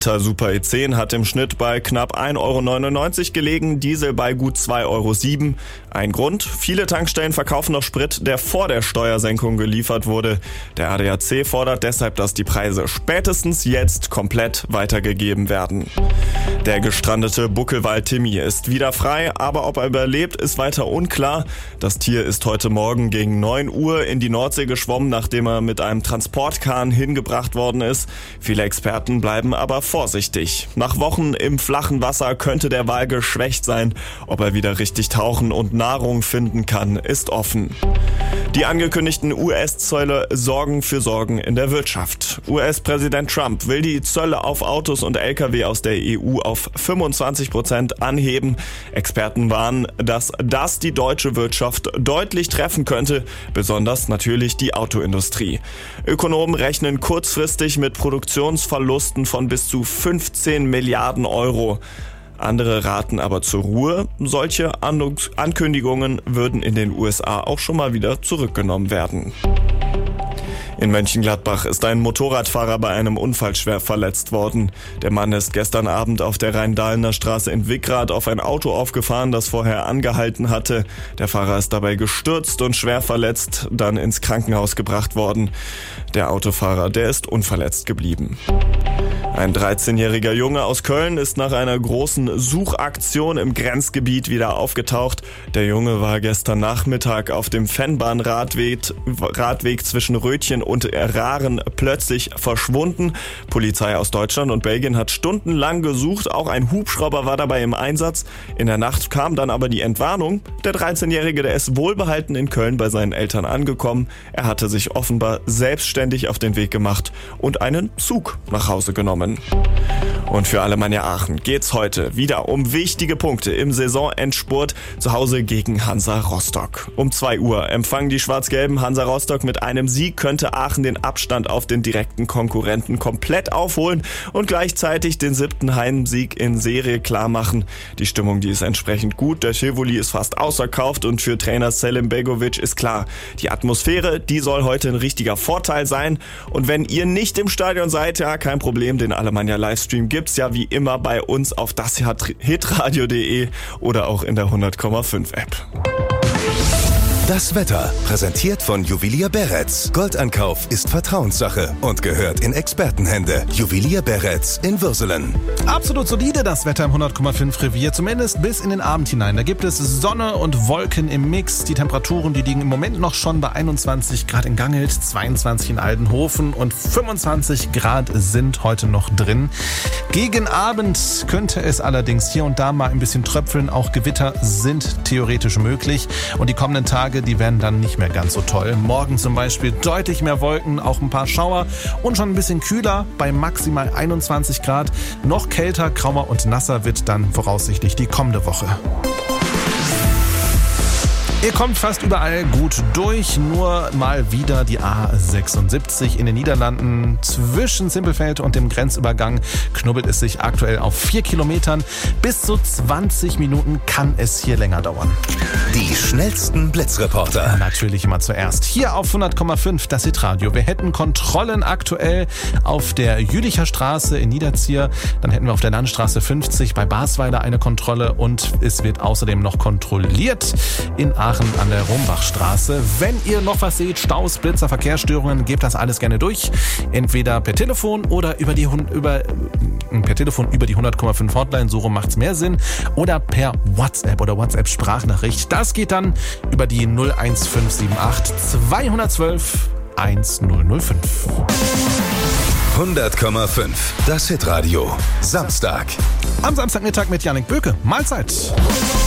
Der Super E10 hat im Schnitt bei knapp 1,99 € gelegen, Diesel bei gut 2,07 €. Ein Grund? Viele Tankstellen verkaufen noch Sprit, der vor der Steuersenkung geliefert wurde. Der ADAC fordert deshalb, dass die Preise spätestens jetzt komplett weitergegeben werden. Der gestrandete Buckelwal Timmy ist wieder frei, aber ob er überlebt, ist weiter unklar. Das Tier ist heute Morgen gegen 9 Uhr in die Nordsee geschwommen, nachdem er mit einem Transportkahn hingebracht worden ist. Viele Experten bleiben aber vorsichtig. Nach Wochen im flachen Wasser könnte der Wal geschwächt sein. Ob er wieder richtig tauchen und Nahrung finden kann, ist offen. Die angekündigten US-Zölle sorgen für Sorgen in der Wirtschaft. US-Präsident Trump will die Zölle auf Autos und Lkw aus der EU auf 25% anheben. Experten warnen, dass das die deutsche Wirtschaft deutlich treffen könnte, besonders natürlich die Autoindustrie. Ökonomen rechnen kurzfristig mit Produktionsverlusten von bis zu 15 Milliarden Euro. Andere raten aber zur Ruhe. Solche Ankündigungen würden in den USA auch schon mal wieder zurückgenommen werden. In Mönchengladbach ist ein Motorradfahrer bei einem Unfall schwer verletzt worden. Der Mann ist gestern Abend auf der Rhein-Dahlener Straße in Wickrath auf ein Auto aufgefahren, das vorher angehalten hatte. Der Fahrer ist dabei gestürzt und schwer verletzt, dann ins Krankenhaus gebracht worden. Der Autofahrer, der ist unverletzt geblieben. Ein 13-jähriger Junge aus Köln ist nach einer großen Suchaktion im Grenzgebiet wieder aufgetaucht. Der Junge war gestern Nachmittag auf dem Fennbahn-Radweg zwischen Rötchen und Raren plötzlich verschwunden. Polizei aus Deutschland und Belgien hat stundenlang gesucht. Auch ein Hubschrauber war dabei im Einsatz. In der Nacht kam dann aber die Entwarnung. Der 13-Jährige, der ist wohlbehalten in Köln bei seinen Eltern angekommen. Er hatte sich offenbar selbstständig auf den Weg gemacht und einen Zug nach Hause genommen. Und für Alemannia Aachen geht's heute wieder um wichtige Punkte im Saisonendspurt zu Hause gegen Hansa Rostock. Um 2 Uhr empfangen die Schwarz-Gelben Hansa Rostock. Mit einem Sieg könnte Aachen den Abstand auf den direkten Konkurrenten komplett aufholen und gleichzeitig den 7. Heimsieg in Serie klar machen. Die Stimmung, die ist entsprechend gut. Der Tivoli ist fast ausverkauft und für Trainer Selim Begovic ist klar, die Atmosphäre, die soll heute ein richtiger Vorteil sein. Und wenn ihr nicht im Stadion seid, ja, kein Problem, den Alemannia Livestream gibt's ja wie immer bei uns auf das-hitradio.de oder auch in der 100,5 App. Das Wetter, präsentiert von Juwelier Beretz. Goldankauf ist Vertrauenssache und gehört in Expertenhände. Juwelier Beretz in Würselen. Absolut solide das Wetter im 100,5 Revier, zumindest bis in den Abend hinein. Da gibt es Sonne und Wolken im Mix. Die Temperaturen, die liegen im Moment noch schon bei 21 Grad in Gangelt, 22 in Aldenhofen und 25 Grad sind heute noch drin. Gegen Abend könnte es allerdings hier und da mal ein bisschen tröpfeln. Auch Gewitter sind theoretisch möglich und die kommenden Tage, die werden dann nicht mehr ganz so toll. Morgen zum Beispiel deutlich mehr Wolken, auch ein paar Schauer und schon ein bisschen kühler bei maximal 21 Grad. Noch kälter, grauer und nasser wird dann voraussichtlich die kommende Woche. Ihr kommt fast überall gut durch, nur mal wieder die A76 in den Niederlanden. Zwischen Simpelveld und dem Grenzübergang knubbelt es sich aktuell auf 4 Kilometern. Bis zu 20 Minuten kann es hier länger dauern. Die schnellsten Blitzreporter. Natürlich immer zuerst. Hier auf 100,5 das Hitradio. Wir hätten Kontrollen aktuell auf der Jülicher Straße in Niederzier. Dann hätten wir auf der Landstraße 50 bei Basweiler eine Kontrolle. Und es wird außerdem noch kontrolliert in Aachen an der Rombachstraße. Wenn ihr noch was seht, Staus, Blitzer, Verkehrsstörungen, gebt das alles gerne durch. Entweder per Telefon oder über die 100,5 Hotline, so rum macht's mehr Sinn. Oder per WhatsApp oder WhatsApp-Sprachnachricht. Das geht dann über die 01578 212 1005. 100,5. Das Hitradio. Samstag. Am Samstagmittag mit Jannik Böke. Mahlzeit.